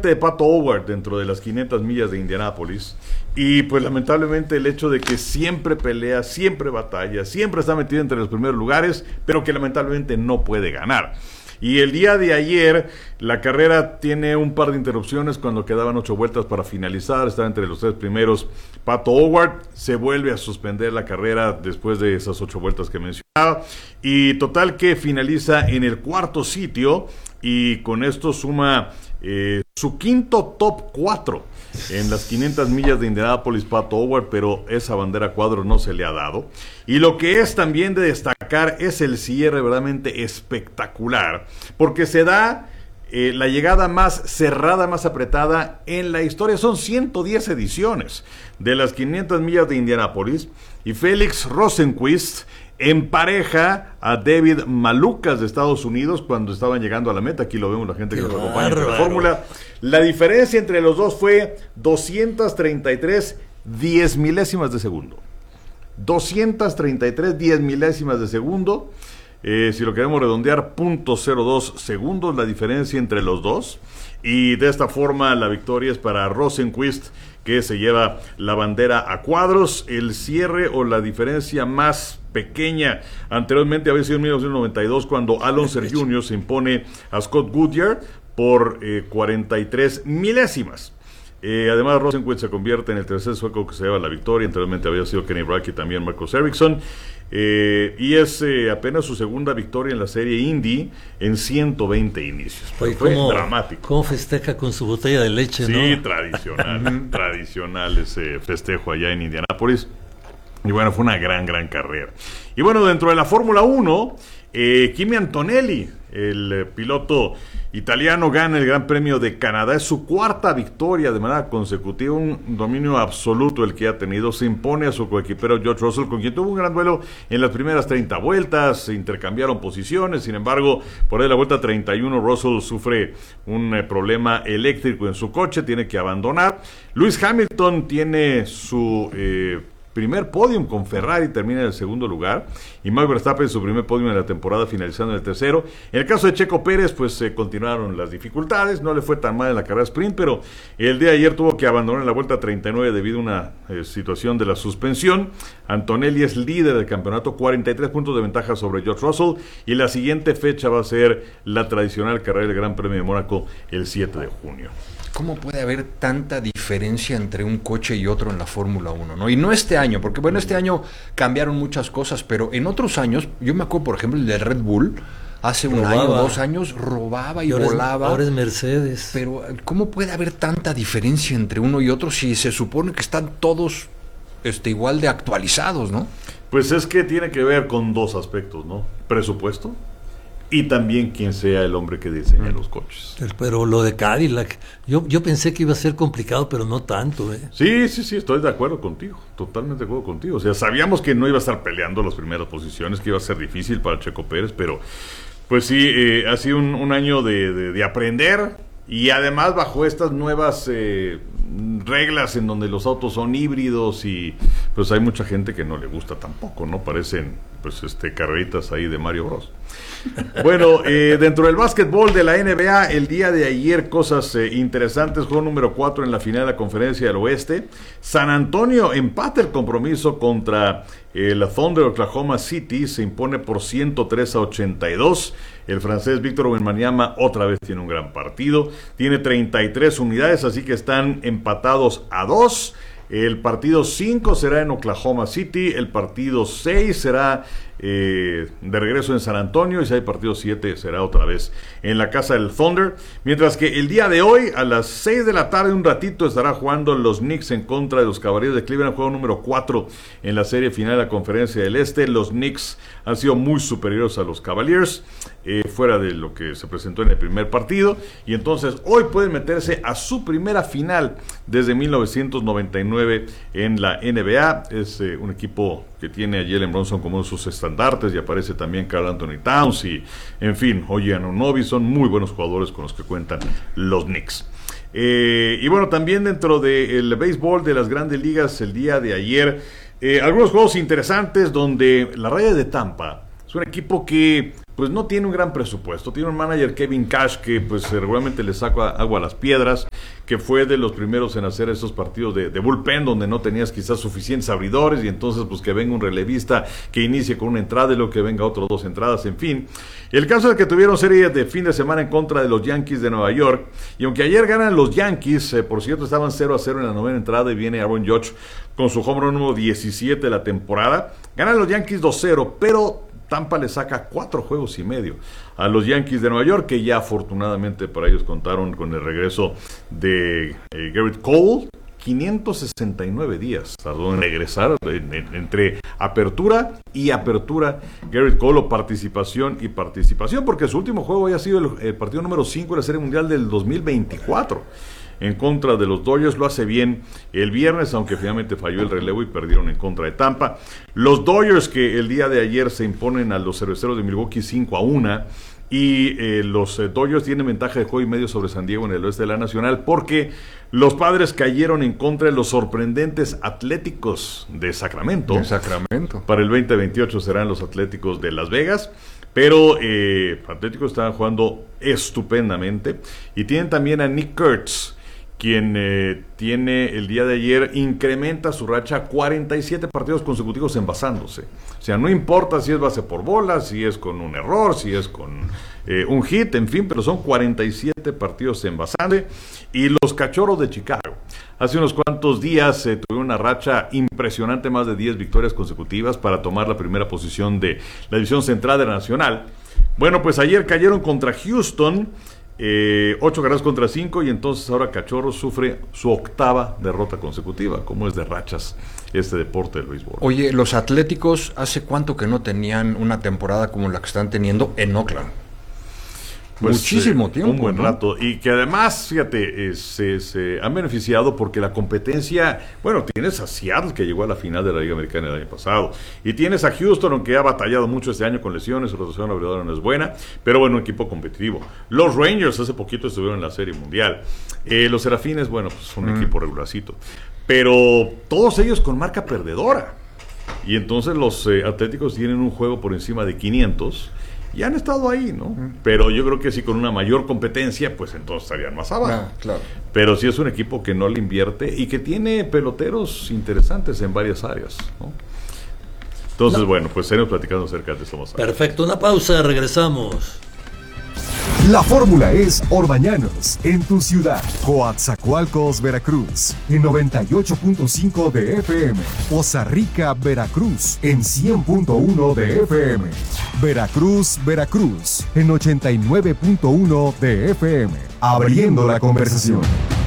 nuevamente de Pato O'Ward dentro de las 500 millas de Indianápolis. Y pues lamentablemente el hecho de que siempre pelea, siempre batalla, siempre está metido entre los primeros lugares, pero que lamentablemente no puede ganar. Y el día de ayer la carrera tiene un par de interrupciones cuando quedaban 8 vueltas para finalizar, estaba entre los 3 primeros. Pato O'Ward se vuelve a suspender la carrera después de esas 8 vueltas que mencionaba, y total que finaliza en el 4º sitio, y con esto suma su 5º top 4 en las 500 millas de Indianápolis, Pato O'Ward, pero esa bandera cuadro no se le ha dado. Y lo que es también de destacar es el cierre verdaderamente espectacular, porque se da la llegada más cerrada, más apretada en la historia. Son 110 ediciones de las 500 millas de Indianápolis, y Felix Rosenqvist empareja a David Malukas de Estados Unidos cuando estaban llegando a la meta. Aquí lo vemos, la gente que nos acompaña en la fórmula. La diferencia entre los dos fue 233 diez milésimas de segundo. 233 diez milésimas de segundo. Si lo queremos redondear, 0.02 segundos la diferencia entre los dos. Y de esta forma la victoria es para Rosenqvist, que se lleva la bandera a cuadros. El cierre o la diferencia más pequeña anteriormente había sido en 1992, cuando Alonso Jr. se impone a Scott Goodyear por 43 milésimas. Además, Rosenqvist se convierte en el tercer sueco que se lleva la victoria. Anteriormente había sido Kenny Brack y también Marcus Ericsson. Y es apenas su segunda victoria en la serie Indy en 120 inicios. Oye, fue dramático. ¿Cómo festeja con su botella de leche? Sí, ¿no? tradicional ese festejo allá en Indianápolis. Y bueno, fue una gran carrera. Y bueno, dentro de la Fórmula 1, Kimi Antonelli, el piloto italiano, gana el Gran Premio de Canadá. Es su 4ª victoria de manera consecutiva, un dominio absoluto el que ha tenido. Se impone a su coequipero George Russell, con quien tuvo un gran duelo en las primeras 30 vueltas, se intercambiaron posiciones. Sin embargo, por ahí la vuelta 31, Russell sufre un problema eléctrico en su coche, tiene que abandonar. Lewis Hamilton tiene su primer podium con Ferrari, termina en el segundo lugar, y Max Verstappen su primer podium en la temporada, finalizando en el tercero. En el caso de Checo Pérez, pues continuaron las dificultades, no le fue tan mal en la carrera sprint, pero el día de ayer tuvo que abandonar en la vuelta 39 debido a una situación de la suspensión. Antonelli es líder del campeonato, 43 puntos de ventaja sobre George Russell, y la siguiente fecha va a ser la tradicional carrera del Gran Premio de Mónaco el 7 de junio. ¿Cómo puede haber tanta diferencia entre un coche y otro en la Fórmula 1, ¿no? Y no este año, porque bueno, este año cambiaron muchas cosas, pero en otros años, yo me acuerdo, por ejemplo, el de Red Bull, hace un año, 2 años, robaba y volaba. Ahora es Mercedes. Pero ¿cómo puede haber tanta diferencia entre uno y otro si se supone que están todos igual de actualizados, ¿no? Pues es que tiene que ver con 2 aspectos, ¿no? Presupuesto, y también quién sea el hombre que diseña los coches. Pero lo de Cadillac, yo pensé que iba a ser complicado, pero no tanto. Sí, estoy de acuerdo contigo, totalmente de acuerdo contigo. O sea, sabíamos que no iba a estar peleando las primeras posiciones, que iba a ser difícil para Checo Pérez, pero pues sí, ha sido un año de aprender, y además bajo estas nuevas reglas en donde los autos son híbridos, y pues hay mucha gente que no le gusta tampoco, ¿no? Parecen pues carreritas ahí de Mario Bros. Bueno, dentro del básquetbol de la NBA, el día de ayer cosas interesantes. Juego número 4 en la final de la Conferencia del Oeste. San Antonio empata el compromiso contra el Thunder. Oklahoma City se impone por 103-82. El francés Víctor Wembanyama otra vez tiene un gran partido. Tiene 33 unidades, así que están empatados a 2. El partido 5 será en Oklahoma City, el partido 6 será de regreso en San Antonio, y si hay partido 7 será otra vez en la casa del Thunder. Mientras que el día de hoy, a las 6 de la tarde, un ratito, estará jugando los Knicks en contra de los Cavaliers de Cleveland, juego número 4 en la serie final de la Conferencia del Este. Los Knicks han sido muy superiores a los Cavaliers, fuera de lo que se presentó en el primer partido, y entonces hoy pueden meterse a su primera final desde 1999 en la NBA. Es un equipo que tiene a Jalen Brunson como uno de sus estandartes, y aparece también Karl Anthony Towns, y en fin, OG Anunoby. Son muy buenos jugadores con los que cuentan los Knicks. Y bueno, también dentro del béisbol de las grandes ligas, el día de ayer, algunos juegos interesantes donde la Raya de Tampa es un equipo que pues no tiene un gran presupuesto. Tiene un manager, Kevin Cash, que pues regularmente le saca agua a las piedras, que fue de los primeros en hacer esos partidos de bullpen, donde no tenías quizás suficientes abridores, y entonces pues que venga un relevista que inicie con una entrada y luego que venga otros 2 entradas, en fin. El caso es que tuvieron serie de fin de semana en contra de los Yankees de Nueva York, y aunque ayer ganan los Yankees, por cierto, estaban 0-0 en la 9ª entrada, y viene Aaron Judge con su home run número 17 de la temporada. Ganan los Yankees 2-0, pero Tampa le saca 4 juegos y medio a los Yankees de Nueva York, que ya afortunadamente para ellos contaron con el regreso de Garrett Cole. 569 días tardó en regresar entre apertura y apertura Garrett Cole, o participación y participación, porque su último juego había sido el partido número 5 de la Serie Mundial del 2024 en contra de los Dodgers. Lo hace bien el viernes, aunque finalmente falló el relevo y perdieron en contra de Tampa. Los Dodgers, que el día de ayer se imponen a los Cerveceros de Milwaukee 5-1, y los Dodgers tienen ventaja de juego y medio sobre San Diego en el oeste de la Nacional, porque los Padres cayeron en contra de los sorprendentes Atléticos de Sacramento. Para el 2028 serán los Atléticos de Las Vegas, pero Atléticos estaban jugando estupendamente, y tienen también a Nick Kurtz, quien tiene el día de ayer, incrementa su racha a 47 partidos consecutivos envasándose. O sea, no importa si es base por bola, si es con un error, si es con un hit, en fin, pero son 47 partidos envasando. Y los Cachorros de Chicago, hace unos cuantos días tuvieron una racha impresionante, más de 10 victorias consecutivas para tomar la primera posición de la división central de la Nacional. Bueno, pues ayer cayeron contra Houston, 8 carreras contra 5, y entonces ahora Cachorros sufre su 8ª derrota consecutiva. ¿Cómo es de rachas este deporte del béisbol? Oye, los Atléticos, ¿hace cuánto que no tenían una temporada como la que están teniendo en Oakland? Pues, muchísimo tiempo. Un buen rato. Y que además, fíjate, se han beneficiado porque la competencia, bueno, tienes a Seattle, que llegó a la final de la Liga Americana el año pasado, y tienes a Houston, aunque ha batallado mucho este año con lesiones, su rotación abridora no es buena, pero bueno, un equipo competitivo. Los Rangers hace poquito estuvieron en la Serie Mundial. Los Serafines, bueno, pues son un equipo regularcito, pero todos ellos con marca perdedora. Y entonces los Atléticos tienen un juego por encima de 500, y han estado ahí, ¿no? Pero yo creo que si con una mayor competencia, pues entonces estarían más abajo. Claro. Pero sí es un equipo que no le invierte y que tiene peloteros interesantes en varias áreas, ¿no? Entonces, bueno, pues seguimos platicando acerca de esto más tarde. Perfecto, una pausa, regresamos. La fórmula es Orbañanos, en tu ciudad. Coatzacoalcos, Veracruz, en 98.5 de FM. Poza Rica, Veracruz, en 100.1 de FM. Veracruz, Veracruz, en 89.1 de FM. Abriendo la conversación.